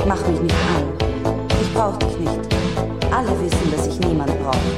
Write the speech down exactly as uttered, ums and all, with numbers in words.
Mach mich nicht an. Ich brauch dich nicht. Alle wissen, dass ich niemand brauche.